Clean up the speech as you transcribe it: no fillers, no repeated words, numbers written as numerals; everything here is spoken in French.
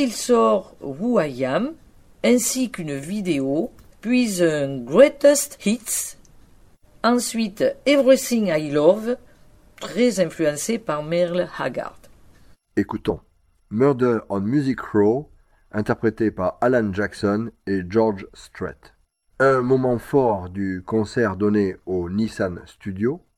il sort Who I Am, ainsi qu'une vidéo, puis un Greatest Hits, ensuite Everything I Love, très influencé par Merle Haggard. Écoutons Murder on Music Row, interprété par Alan Jackson et George Strait. Un moment fort du concert donné au Nissan Studio,